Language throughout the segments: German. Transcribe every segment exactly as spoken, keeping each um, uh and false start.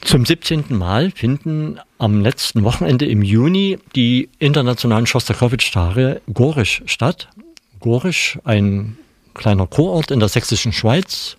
Zum siebzehnten Mal finden am letzten Wochenende im Juni die internationalen Schostakowitsch-Tage Gorisch statt. Gorisch, ein kleiner Kurort in der sächsischen Schweiz,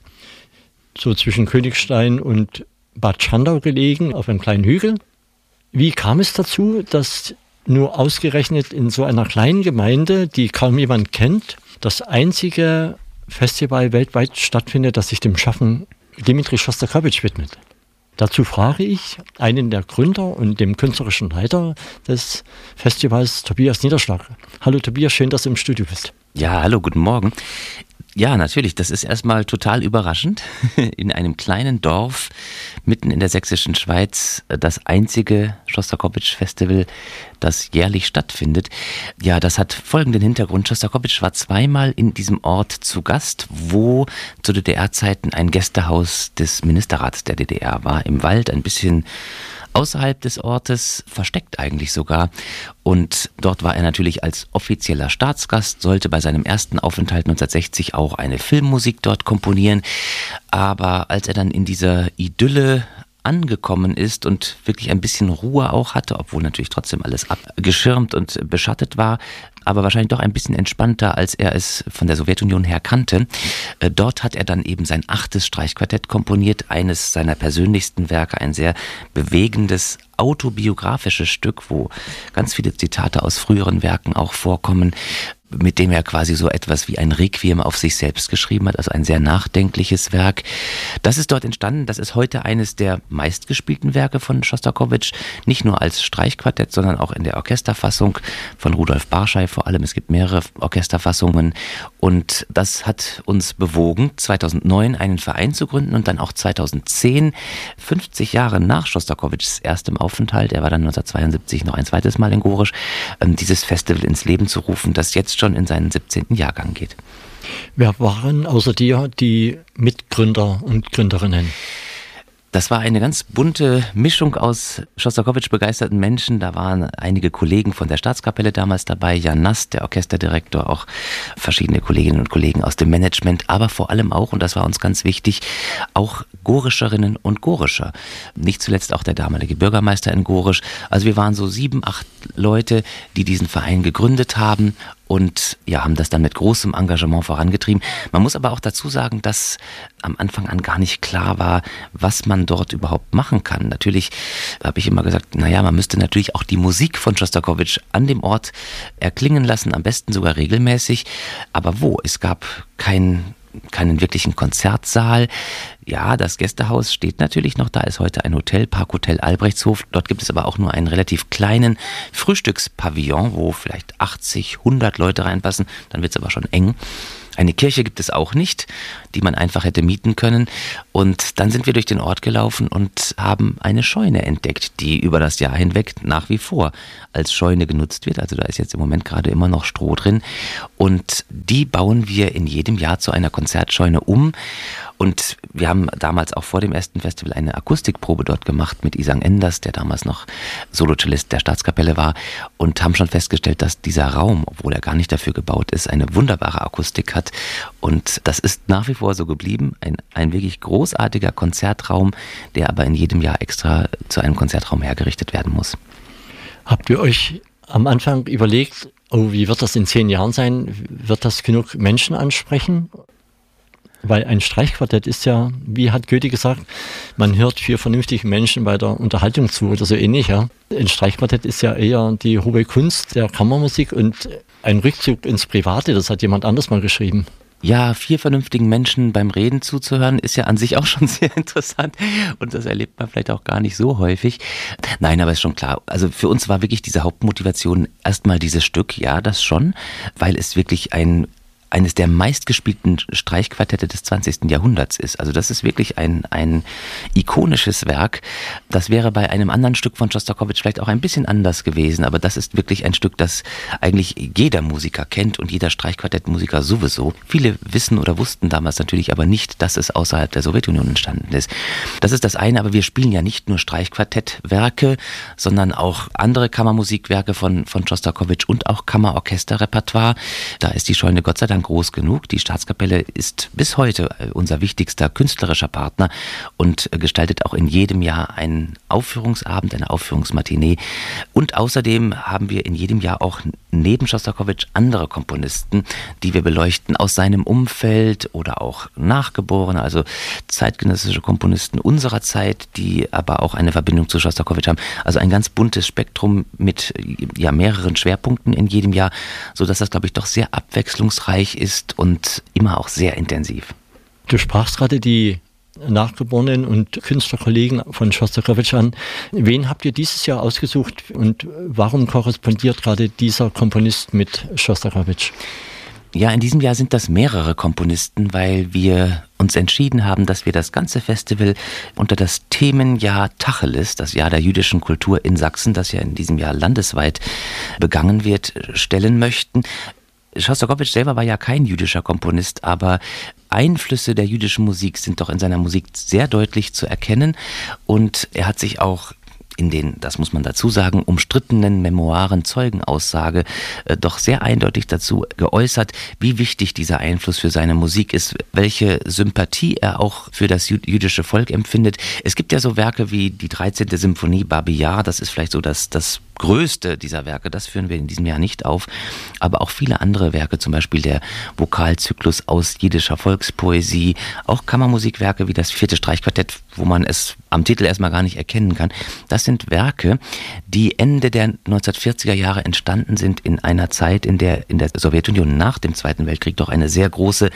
so zwischen Königstein und Bad Schandau gelegen, auf einem kleinen Hügel. Wie kam es dazu, dass nur ausgerechnet in so einer kleinen Gemeinde, die kaum jemand kennt, das einzige Festival weltweit stattfindet, das sich dem Schaffen Dmitri Schostakowitsch widmet? Dazu frage ich einen der Gründer und dem künstlerischen Leiter des Festivals, Tobias Niederschlag. Hallo Tobias, schön, dass du im Studio bist. Ja, hallo, guten Morgen. Ja, natürlich, das ist erstmal total überraschend. In einem kleinen Dorf mitten in der sächsischen Schweiz das einzige Schostakowitsch-Festival, das jährlich stattfindet. Ja, das hat folgenden Hintergrund. Schostakowitsch war zweimal in diesem Ort zu Gast, wo zu D D R-Zeiten ein Gästehaus des Ministerrats der D D R war, im Wald, ein bisschen außerhalb des Ortes, versteckt eigentlich sogar. Und dort war er natürlich als offizieller Staatsgast, sollte bei seinem ersten Aufenthalt neunzehnhundertsechzig auch eine Filmmusik dort komponieren. Aber als er dann in dieser Idylle angekommen ist und wirklich ein bisschen Ruhe auch hatte, obwohl natürlich trotzdem alles abgeschirmt und beschattet war, aber wahrscheinlich doch ein bisschen entspannter, als er es von der Sowjetunion her kannte. Dort hat er dann eben sein achtes Streichquartett komponiert, eines seiner persönlichsten Werke, ein sehr bewegendes, autobiografisches Stück, wo ganz viele Zitate aus früheren Werken auch vorkommen, mit dem er quasi so etwas wie ein Requiem auf sich selbst geschrieben hat, also ein sehr nachdenkliches Werk. Das ist dort entstanden, das ist heute eines der meistgespielten Werke von Schostakowitsch, nicht nur als Streichquartett, sondern auch in der Orchesterfassung von Rudolf Barschei vor allem. Es gibt mehrere Orchesterfassungen und das hat uns bewogen, zweitausendneun einen Verein zu gründen und dann auch zweitausendzehn, fünfzig Jahre nach Schostakowitschs erstem Aufenthalt, er war dann neunzehnhundertzweiundsiebzig noch ein zweites Mal in Gorisch, dieses Festival ins Leben zu rufen, das jetzt schon in seinen siebzehnten Jahrgang geht. Wer waren außer dir die Mitgründer und Gründerinnen? Das war eine ganz bunte Mischung aus Schostakowitsch begeisterten Menschen. Da waren einige Kollegen von der Staatskapelle damals dabei, Jan Nass, der Orchesterdirektor, auch verschiedene Kolleginnen und Kollegen aus dem Management, aber vor allem auch, und das war uns ganz wichtig, auch Gorischerinnen und Gorischer. Nicht zuletzt auch der damalige Bürgermeister in Gorisch. Also wir waren so sieben, acht Leute, die diesen Verein gegründet haben und ja, haben das dann mit großem Engagement vorangetrieben. Man muss aber auch dazu sagen, dass am Anfang an gar nicht klar war, was man dort überhaupt machen kann. Natürlich habe ich immer gesagt, naja, man müsste natürlich auch die Musik von Schostakowitsch an dem Ort erklingen lassen, am besten sogar regelmäßig. Aber wo? Es gab kein keinen wirklichen Konzertsaal. Ja, das Gästehaus steht natürlich noch da, ist heute ein Hotel, Parkhotel Albrechtshof. Dort gibt es aber auch nur einen relativ kleinen Frühstückspavillon, wo vielleicht achtzig, hundert Leute reinpassen. Dann wird es aber schon eng. Eine Kirche gibt es auch nicht, die man einfach hätte mieten können. Und dann sind wir durch den Ort gelaufen und haben eine Scheune entdeckt, die über das Jahr hinweg nach wie vor als Scheune genutzt wird. Also da ist jetzt im Moment gerade immer noch Stroh drin. Und die bauen wir in jedem Jahr zu einer Konzertscheune um. Und wir haben damals auch vor dem ersten Festival eine Akustikprobe dort gemacht mit Isang Enders, der damals noch Solocellist der Staatskapelle war, und haben schon festgestellt, dass dieser Raum, obwohl er gar nicht dafür gebaut ist, eine wunderbare Akustik hat. Und das ist nach wie vor so geblieben. Ein, ein wirklich großartiger Konzertraum, der aber in jedem Jahr extra zu einem Konzertraum hergerichtet werden muss. Habt ihr euch am Anfang überlegt, oh, wie wird das in zehn Jahren sein? Wird das genug Menschen ansprechen? Weil ein Streichquartett ist ja, wie hat Goethe gesagt, man hört vier vernünftige Menschen bei der Unterhaltung zu oder so ähnlich. Ja. Ein Streichquartett ist ja eher die hohe Kunst der Kammermusik und ein Rückzug ins Private, das hat jemand anders mal geschrieben. Ja, vier vernünftigen Menschen beim Reden zuzuhören, ist ja an sich auch schon sehr interessant und das erlebt man vielleicht auch gar nicht so häufig. Nein, aber ist schon klar. Also für uns war wirklich diese Hauptmotivation erstmal dieses Stück, ja, das schon, weil es wirklich ein eines der meistgespielten Streichquartette des zwanzigsten Jahrhunderts ist. Also das ist wirklich ein, ein ikonisches Werk. Das wäre bei einem anderen Stück von Schostakowitsch vielleicht auch ein bisschen anders gewesen, aber das ist wirklich ein Stück, das eigentlich jeder Musiker kennt und jeder Streichquartettmusiker sowieso. Viele wissen oder wussten damals natürlich aber nicht, dass es außerhalb der Sowjetunion entstanden ist. Das ist das eine, aber wir spielen ja nicht nur Streichquartettwerke, sondern auch andere Kammermusikwerke von, von Schostakowitsch und auch Kammerorchesterrepertoire. Da ist die Scheune Gott sei Dank lang groß genug. Die Staatskapelle ist bis heute unser wichtigster künstlerischer Partner und gestaltet auch in jedem Jahr einen Aufführungsabend, eine Aufführungsmatinee. Und außerdem haben wir in jedem Jahr auch neben Schostakowitsch andere Komponisten, die wir beleuchten aus seinem Umfeld oder auch Nachgeborene, also zeitgenössische Komponisten unserer Zeit, die aber auch eine Verbindung zu Schostakowitsch haben. Also ein ganz buntes Spektrum mit ja, mehreren Schwerpunkten in jedem Jahr, sodass das, glaube ich, doch sehr abwechslungsreich ist und immer auch sehr intensiv. Du sprachst gerade die Nachgeborenen und Künstlerkollegen von Schostakowitsch an. Wen habt ihr dieses Jahr ausgesucht und warum korrespondiert gerade dieser Komponist mit Schostakowitsch? Ja, in diesem Jahr sind das mehrere Komponisten, weil wir uns entschieden haben, dass wir das ganze Festival unter das Themenjahr Tacheles, das Jahr der jüdischen Kultur in Sachsen, das ja in diesem Jahr landesweit begangen wird, stellen möchten. Schostakowitsch selber war ja kein jüdischer Komponist, aber Einflüsse der jüdischen Musik sind doch in seiner Musik sehr deutlich zu erkennen und er hat sich auch in den, das muss man dazu sagen, umstrittenen Memoiren Zeugenaussage äh, doch sehr eindeutig dazu geäußert, wie wichtig dieser Einfluss für seine Musik ist, welche Sympathie er auch für das jü- jüdische Volk empfindet. Es gibt ja so Werke wie die dreizehnte Symphonie Babi Yar, das ist vielleicht so das, das größte dieser Werke, das führen wir in diesem Jahr nicht auf, aber auch viele andere Werke, zum Beispiel der Vokalzyklus aus jiddischer Volkspoesie, auch Kammermusikwerke wie das vierte Streichquartett, wo man es am Titel erstmal gar nicht erkennen kann. Das sind Werke, die Ende der neunzehnhundertvierziger Jahre entstanden sind in einer Zeit, in der in der Sowjetunion nach dem Zweiten Weltkrieg doch eine sehr große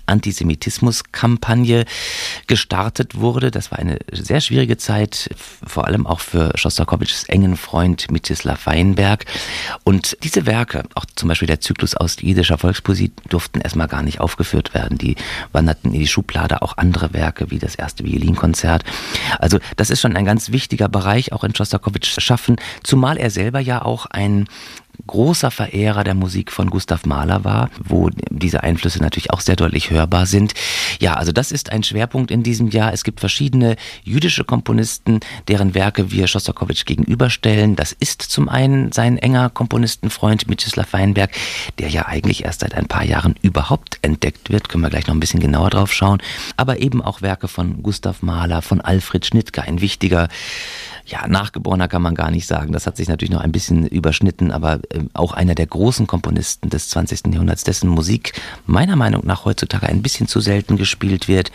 Antisemitismuskampagne gestartet wurde. Das war eine sehr schwierige Zeit, vor allem auch für Schostakowitschs engen Freund Mstislav Weinberg. Und diese Werke, auch zum Beispiel der Zyklus aus jiddischer Volkspoesie, durften erstmal gar nicht aufgeführt werden. Die wanderten in die Schublade, auch andere Werke wie das erste Violinkonzert. Also das ist schon ein ganz wichtiger Bereich, auch in Schostakowitschs Schaffen, zumal er selber ja auch ein großer Verehrer der Musik von Gustav Mahler war, wo diese Einflüsse natürlich auch sehr deutlich hörbar sind. Ja, also das ist ein Schwerpunkt in diesem Jahr. Es gibt verschiedene jüdische Komponisten, deren Werke wir Schostakowitsch gegenüberstellen. Das ist zum einen sein enger Komponistenfreund Mstislav Weinberg, der ja eigentlich erst seit ein paar Jahren überhaupt entdeckt wird. Können wir gleich noch ein bisschen genauer drauf schauen. Aber eben auch Werke von Gustav Mahler, von Alfred Schnittke, ein wichtiger, ja, Nachgeborener kann man gar nicht sagen. Das hat sich natürlich noch ein bisschen überschnitten, aber äh, auch einer der großen Komponisten des zwanzigsten Jahrhunderts, dessen Musik meiner Meinung nach heutzutage ein bisschen zu selten gespielt wird.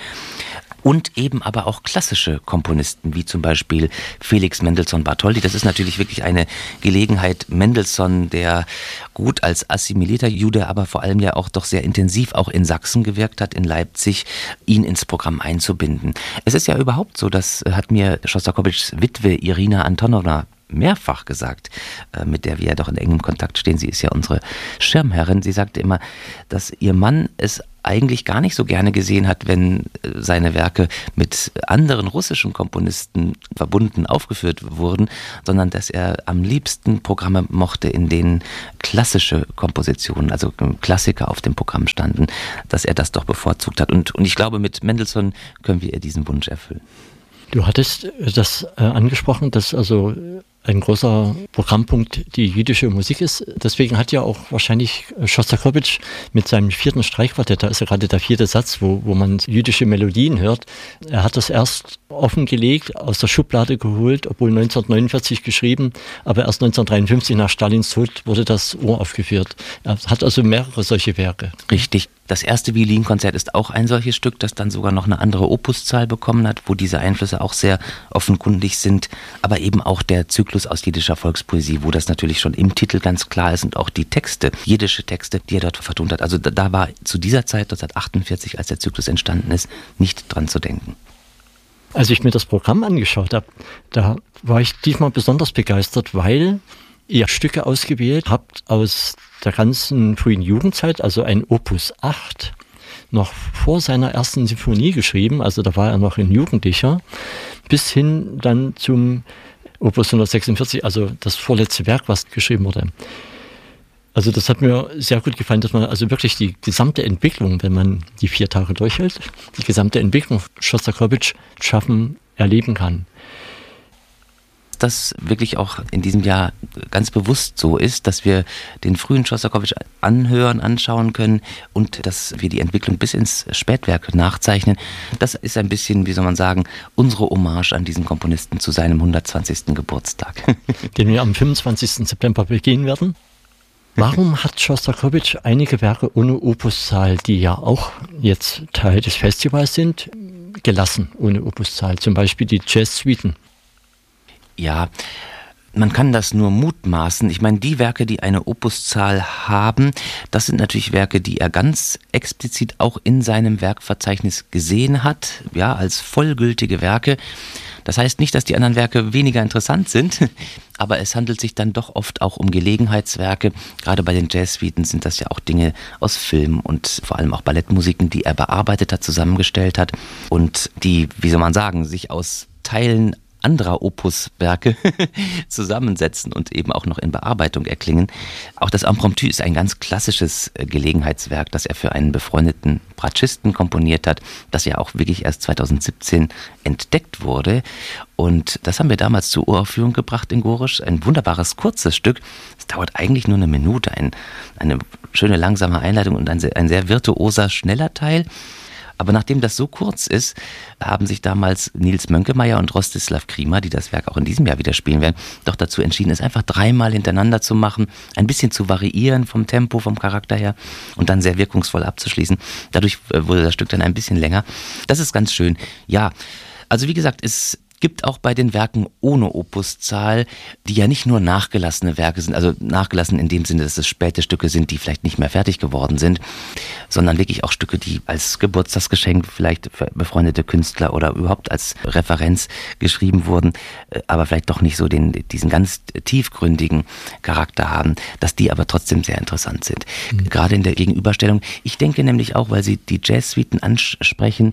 Und eben aber auch klassische Komponisten, wie zum Beispiel Felix Mendelssohn Bartholdy. Das ist natürlich wirklich eine Gelegenheit, Mendelssohn, der gut als assimilierter Jude, aber vor allem ja auch doch sehr intensiv auch in Sachsen gewirkt hat, in Leipzig, ihn ins Programm einzubinden. Es ist ja überhaupt so, das hat mir Schostakowitschs Witwe Irina Antonowna mehrfach gesagt, mit der wir ja doch in engem Kontakt stehen. Sie ist ja unsere Schirmherrin. Sie sagte immer, dass ihr Mann es eigentlich gar nicht so gerne gesehen hat, wenn seine Werke mit anderen russischen Komponisten verbunden aufgeführt wurden, sondern dass er am liebsten Programme mochte, in denen klassische Kompositionen, also Klassiker auf dem Programm standen, dass er das doch bevorzugt hat. Und, und ich glaube, mit Mendelssohn können wir ihr diesen Wunsch erfüllen. Du hattest das äh, angesprochen, dass also ein großer Programmpunkt die jüdische Musik ist. Deswegen hat ja auch wahrscheinlich Schostakowitsch mit seinem vierten Streichquartett, da ist ja gerade der vierte Satz, wo, wo man jüdische Melodien hört, er hat das erst offengelegt, aus der Schublade geholt, obwohl neunzehnhundertneunundvierzig geschrieben, aber erst neunzehnhundertdreiundfünfzig nach Stalins Tod wurde das uraufgeführt. Er hat also mehrere solche Werke. Richtig. Das erste Violinkonzert ist auch ein solches Stück, das dann sogar noch eine andere Opuszahl bekommen hat, wo diese Einflüsse auch sehr offenkundig sind, aber eben auch der Zyklus aus jiddischer Volkspoesie, wo das natürlich schon im Titel ganz klar ist und auch die Texte, jiddische Texte, die er dort vertont hat. Also da, da war zu dieser Zeit, neunzehnhundertachtundvierzig, als der Zyklus entstanden ist, nicht dran zu denken. Als ich mir das Programm angeschaut habe, da war ich diesmal besonders begeistert, weil ihr Stücke ausgewählt habt aus der ganzen frühen Jugendzeit, also ein Opus acht, noch vor seiner ersten Sinfonie geschrieben, also da war er noch ein Jugendlicher, bis hin dann zum Opus hundertsechsundvierzig, also das vorletzte Werk, was geschrieben wurde. Also das hat mir sehr gut gefallen, dass man also wirklich die gesamte Entwicklung, wenn man die vier Tage durchhält, die gesamte Entwicklung Schostakowitsch schaffen, erleben kann. das wirklich auch in diesem Jahr ganz bewusst so ist, dass wir den frühen Schostakowitsch anhören, anschauen können und dass wir die Entwicklung bis ins Spätwerk nachzeichnen. Das ist ein bisschen, wie soll man sagen, unsere Hommage an diesen Komponisten zu seinem hundertzwanzigsten Geburtstag. Den wir am fünfundzwanzigsten September begehen werden. Warum hat Schostakowitsch einige Werke ohne Opuszahl, die ja auch jetzt Teil des Festivals sind, gelassen ohne Opuszahl? Zum Beispiel die Jazz-Suiten. Ja, man kann das nur mutmaßen. Ich meine, die Werke, die eine Opuszahl haben, das sind natürlich Werke, die er ganz explizit auch in seinem Werkverzeichnis gesehen hat, ja, als vollgültige Werke. Das heißt nicht, dass die anderen Werke weniger interessant sind, aber es handelt sich dann doch oft auch um Gelegenheitswerke. Gerade bei den Jazz-Suiten sind das ja auch Dinge aus Film und vor allem auch Ballettmusiken, die er bearbeitet hat, zusammengestellt hat und die, wie soll man sagen, sich aus Teilen anderer Opuswerke zusammensetzen und eben auch noch in Bearbeitung erklingen. Auch das Impromptu ist ein ganz klassisches Gelegenheitswerk, das er für einen befreundeten Bratschisten komponiert hat, das ja auch wirklich erst zweitausendsiebzehn entdeckt wurde. Und das haben wir damals zur Uraufführung gebracht in Gorisch. Ein wunderbares, kurzes Stück. Es dauert eigentlich nur eine Minute, ein, eine schöne, langsame Einleitung und ein sehr, ein sehr virtuoser, schneller Teil. Aber nachdem das so kurz ist, haben sich damals Nils Mönkemeyer und Rostislav Krima, die das Werk auch in diesem Jahr wieder spielen werden, doch dazu entschieden, es einfach dreimal hintereinander zu machen, ein bisschen zu variieren vom Tempo, vom Charakter her und dann sehr wirkungsvoll abzuschließen. Dadurch wurde das Stück dann ein bisschen länger. Das ist ganz schön. Ja, also wie gesagt, es gibt auch bei den Werken ohne Opuszahl, die ja nicht nur nachgelassene Werke sind, also nachgelassen in dem Sinne, dass es späte Stücke sind, die vielleicht nicht mehr fertig geworden sind, sondern wirklich auch Stücke, die als Geburtstagsgeschenk vielleicht für befreundete Künstler oder überhaupt als Referenz geschrieben wurden, aber vielleicht doch nicht so den, diesen ganz tiefgründigen Charakter haben, dass die aber trotzdem sehr interessant sind. Mhm. Gerade in der Gegenüberstellung. Ich denke nämlich auch, weil Sie die Jazz-Suiten ansprechen,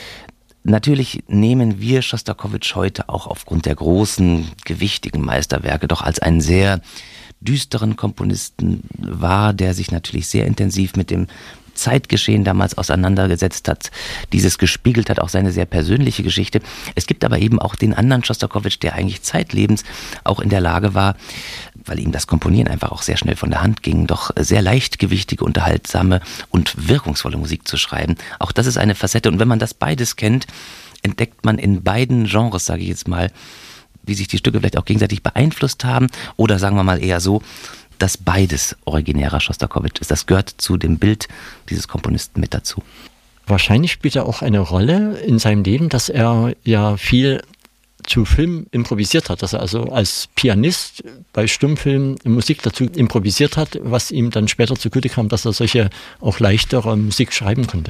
natürlich nehmen wir Schostakowitsch heute auch aufgrund der großen, gewichtigen Meisterwerke doch als einen sehr düsteren Komponisten wahr, der sich natürlich sehr intensiv mit dem Zeitgeschehen damals auseinandergesetzt hat, dieses gespiegelt hat, auch seine sehr persönliche Geschichte. Es gibt aber eben auch den anderen Schostakowitsch, der eigentlich zeitlebens auch in der Lage war, weil ihm das Komponieren einfach auch sehr schnell von der Hand ging, doch sehr leichtgewichtige, unterhaltsame und wirkungsvolle Musik zu schreiben. Auch das ist eine Facette und wenn man das beides kennt, entdeckt man in beiden Genres, sage ich jetzt mal, wie sich die Stücke vielleicht auch gegenseitig beeinflusst haben oder sagen wir mal eher so, dass beides originärer Schostakowitsch ist. Das gehört zu dem Bild dieses Komponisten mit dazu. Wahrscheinlich spielt er auch eine Rolle in seinem Leben, dass er ja viel zu Film improvisiert hat, dass er also als Pianist bei Stummfilmen Musik dazu improvisiert hat, was ihm dann später zugute kam, dass er solche auch leichtere Musik schreiben konnte.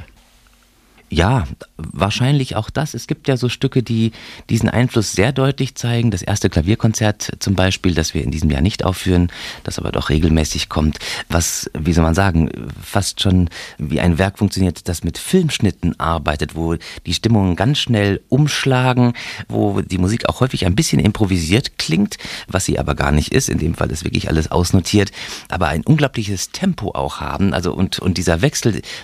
Ja, wahrscheinlich auch das. Es gibt ja so Stücke, die diesen Einfluss sehr deutlich zeigen. Das erste Klavierkonzert zum Beispiel, das wir in diesem Jahr nicht aufführen, das aber doch regelmäßig kommt, was, wie soll man sagen, fast schon wie ein Werk funktioniert, das mit Filmschnitten arbeitet, wo die Stimmungen ganz schnell umschlagen, wo die Musik auch häufig ein bisschen improvisiert klingt, was sie aber gar nicht ist. In dem Fall ist wirklich alles ausnotiert, aber ein unglaubliches Tempo auch haben. Also und, und dieser Wechsel